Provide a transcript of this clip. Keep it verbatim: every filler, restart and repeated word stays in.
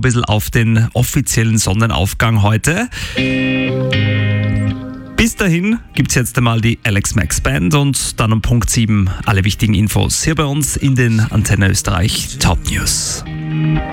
bisschen auf den offiziellen Sonnenaufgang heute. Bis dahin gibt es jetzt einmal die Alex Max Band und dann um Punkt sieben alle wichtigen Infos hier bei uns in den Antenne Österreich Top News.